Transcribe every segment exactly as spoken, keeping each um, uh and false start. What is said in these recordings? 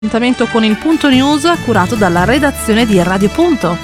Appuntamento con il Punto News curato dalla redazione di Radio Punto.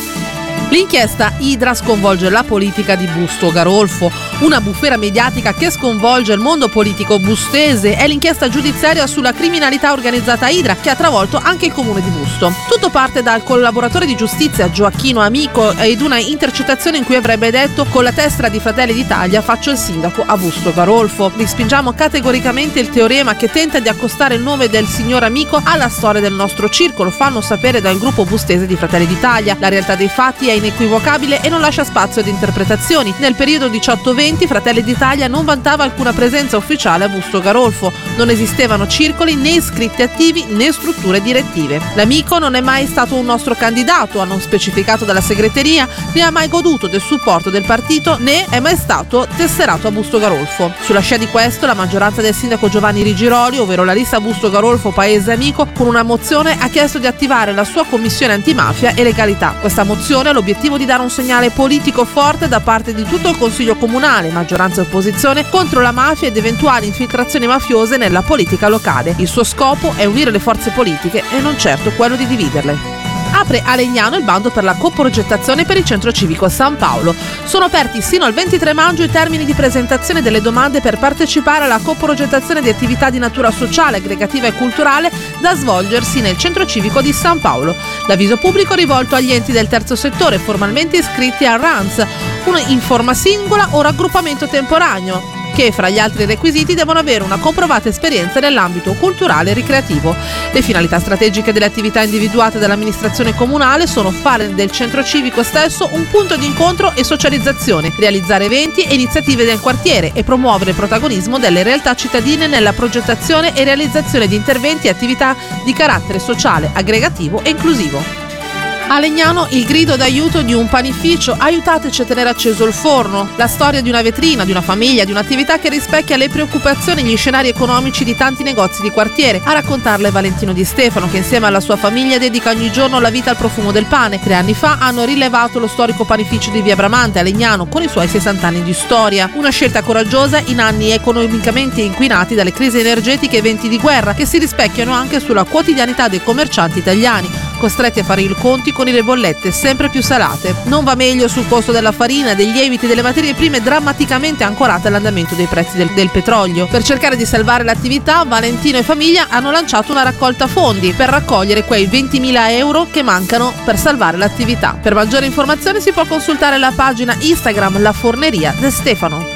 L'inchiesta Idra sconvolge la politica di Busto Garolfo. Una bufera mediatica che sconvolge il mondo politico bustese è l'inchiesta giudiziaria sulla criminalità organizzata Idra, che ha travolto anche il comune di Busto. Tutto parte dal collaboratore di giustizia Gioacchino Amico ed una intercettazione in cui avrebbe detto: con la tessera di Fratelli d'Italia faccio il sindaco a Busto Garolfo. Respingiamo categoricamente il teorema che tenta di accostare il nome del signor Amico alla storia del nostro circolo, fanno sapere dal gruppo bustese di Fratelli d'Italia. La realtà dei fatti è inequivocabile e non lascia spazio ad interpretazioni. Nel periodo diciotto venti Fratelli d'Italia non vantava alcuna presenza ufficiale a Busto Garolfo, non esistevano circoli né iscritti attivi né strutture direttive. L'Amico non è mai stato un nostro candidato, hanno specificato dalla segreteria, né ha mai goduto del supporto del partito né è mai stato tesserato a Busto Garolfo. Sulla scia di questo la maggioranza del sindaco Giovanni Rigiroli, ovvero la lista Busto Garolfo Paese Amico, con una mozione ha chiesto di attivare la sua commissione antimafia e legalità. Questa mozione ha l'obiettivo di dare un segnale politico forte da parte di tutto il Consiglio Comunale, maggioranza e opposizione, contro la mafia ed eventuali infiltrazioni mafiose nella politica locale. Il suo scopo è unire le forze politiche e non certo quello di dividerle. Apre a Legnano il bando per la coprogettazione per il centro civico San Paolo. Sono aperti sino al ventitré maggio i termini di presentazione delle domande per partecipare alla coprogettazione di attività di natura sociale, aggregativa e culturale da svolgersi nel centro civico di San Paolo. L'avviso pubblico rivolto agli enti del terzo settore formalmente iscritti al R A N S, una in forma singola o raggruppamento temporaneo, che fra gli altri requisiti devono avere una comprovata esperienza nell'ambito culturale e ricreativo. Le finalità strategiche delle attività individuate dall'amministrazione comunale sono fare del centro civico stesso un punto di incontro e socializzazione, realizzare eventi e iniziative del quartiere e promuovere il protagonismo delle realtà cittadine nella progettazione e realizzazione di interventi e attività di carattere sociale, aggregativo e inclusivo. A Legnano il grido d'aiuto di un panificio: aiutateci a tenere acceso il forno. La storia di una vetrina, di una famiglia, di un'attività che rispecchia le preoccupazioni e gli scenari economici di tanti negozi di quartiere. A raccontarle Valentino Di Stefano, che insieme alla sua famiglia dedica ogni giorno la vita al profumo del pane. Tre anni fa hanno rilevato lo storico panificio di Via Bramante a Legnano con i suoi sessanta anni di storia. Una scelta coraggiosa in anni economicamente inquinati dalle crisi energetiche e venti di guerra, che si rispecchiano anche sulla quotidianità dei commercianti italiani, costretti a fare i conti con le bollette sempre più salate. Non va meglio sul costo della farina, dei lieviti, delle materie prime, drammaticamente ancorate all'andamento dei prezzi del, del petrolio. Per cercare di salvare l'attività, Valentino e famiglia hanno lanciato una raccolta fondi per raccogliere quei ventimila euro che mancano per salvare l'attività. Per maggiori informazioni si può consultare la pagina Instagram La Forneria De Stefano.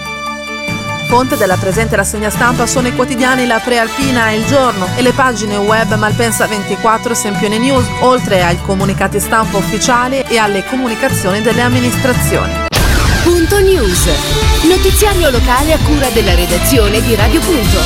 Fonte della presente rassegna stampa sono i quotidiani La Prealpina e Il Giorno e le pagine web Malpensa ventiquattro e Sempione News, oltre ai comunicati stampa ufficiali e alle comunicazioni delle amministrazioni. Punto News, notiziario locale a cura della redazione di Radio Punto.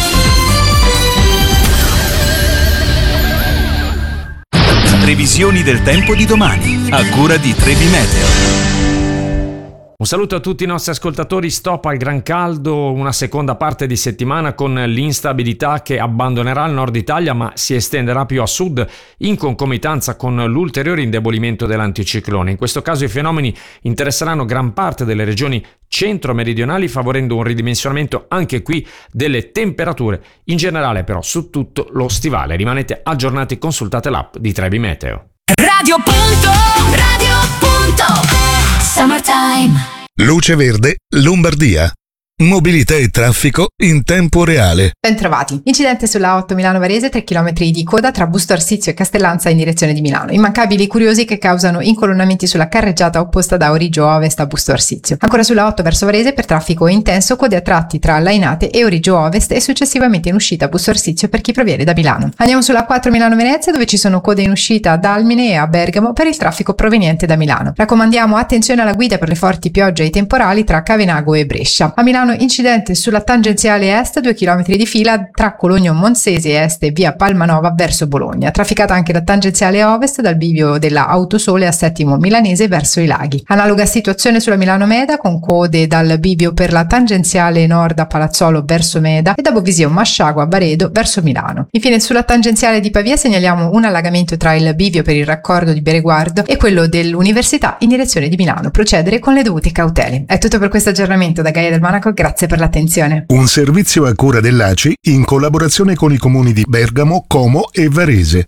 Previsioni del tempo di domani, a cura di Trebi Meteo. Un saluto a tutti i nostri ascoltatori. Stop al gran caldo, una seconda parte di settimana con l'instabilità che abbandonerà il nord Italia ma si estenderà più a sud in concomitanza con l'ulteriore indebolimento dell'anticiclone. In questo caso i fenomeni interesseranno gran parte delle regioni centro-meridionali, favorendo un ridimensionamento anche qui delle temperature. In generale però su tutto lo stivale. Rimanete aggiornati, consultate l'app di Trebi Meteo. Radio Punto, Radio Punto. Summertime. Luce Verde, Lombardia. Mobilità e traffico in tempo reale. Bentrovati. Incidente sulla otto Milano Varese, tre chilometri di coda tra Busto Arsizio e Castellanza in direzione di Milano. Immancabili curiosi che causano incolonnamenti sulla carreggiata opposta da Origio Ovest a Busto Arsizio. Ancora sulla otto verso Varese per traffico intenso, code a tratti tra Lainate e Origio Ovest e successivamente in uscita a Busto Arsizio per chi proviene da Milano. Andiamo sulla quattro Milano Venezia, dove ci sono code in uscita ad Almine e a Bergamo per il traffico proveniente da Milano. Raccomandiamo attenzione alla guida per le forti piogge e i temporali tra Cavenago e Brescia. A Milano incidente sulla tangenziale est, due chilometri di fila tra Cologno Monsese Est e via Palmanova verso Bologna. Trafficata anche la tangenziale ovest dal bivio della Autosole a Settimo Milanese verso i laghi. Analoga situazione sulla Milano Meda con code dal bivio per la tangenziale nord a Palazzolo verso Meda e da Bovisio Masciago a Baredo verso Milano. Infine sulla tangenziale di Pavia segnaliamo un allagamento tra il bivio per il raccordo di Bereguardo e quello dell'Università in direzione di Milano. Procedere con le dovute cautele. È tutto per questo aggiornamento da Gaia del Monaco. Grazie per l'attenzione. Un servizio a cura dell'A C I in collaborazione con i comuni di Bergamo, Como e Varese.